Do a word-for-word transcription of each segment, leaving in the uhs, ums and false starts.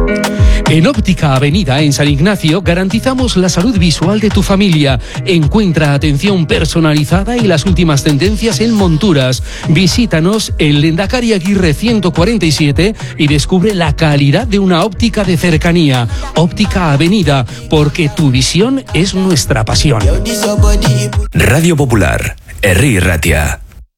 En Óptica Avenida, en San Ignacio, garantizamos la salud visual de tu familia. Encuentra atención personalizada y las últimas tendencias en monturas. Visítanos en Lendakari Aguirre ciento cuarenta y siete y descubre la calidad de una óptica de cercanía. Óptica Avenida, porque tu visión es nuestra pasión. Radio Popular, Herri Ratia.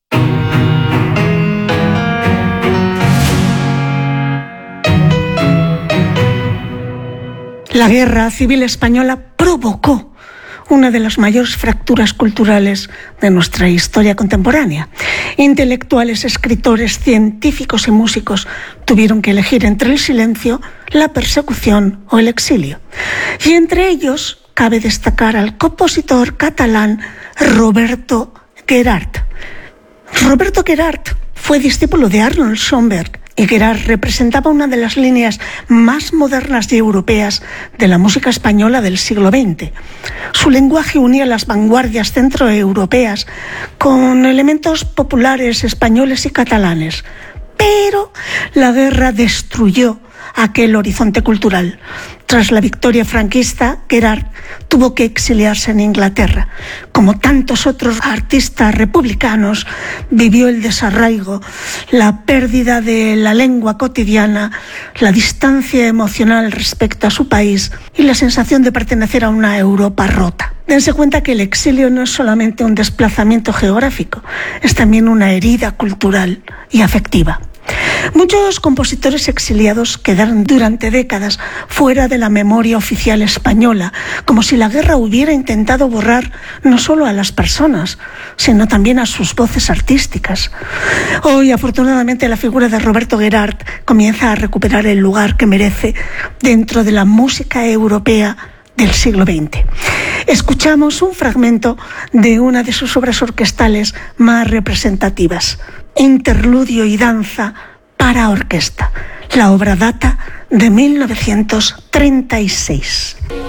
La Guerra Civil Española provocó una de las mayores fracturas culturales de nuestra historia contemporánea. Intelectuales, escritores, científicos y músicos tuvieron que elegir entre el silencio, la persecución o el exilio. Y entre ellos cabe destacar al compositor catalán Roberto Gerhard. Roberto Gerhard fue discípulo de Arnold Schoenberg, y Gerhard representaba una de las líneas más modernas y europeas de la música española del siglo veinte. Su lenguaje unía las vanguardias centroeuropeas con elementos populares españoles y catalanes. Pero la guerra destruyó aquel horizonte cultural. Tras la victoria franquista, Gerhard tuvo que exiliarse en Inglaterra. Como tantos otros artistas republicanos, vivió el desarraigo, la pérdida de la lengua cotidiana, la distancia emocional respecto a su país y la sensación de pertenecer a una Europa rota. Dense cuenta que el exilio no es solamente un desplazamiento geográfico, es también una herida cultural y afectiva. Muchos compositores exiliados quedaron durante décadas fuera de la memoria oficial española, como si la guerra hubiera intentado borrar no solo a las personas, sino también a sus voces artísticas. Hoy, afortunadamente, la figura de Roberto Gerhard comienza a recuperar el lugar que merece dentro de la música europea del siglo veinte. Escuchamos un fragmento de una de sus obras orquestales más representativas, Interludio y danza para orquesta. La obra data de mil novecientos treinta y seis.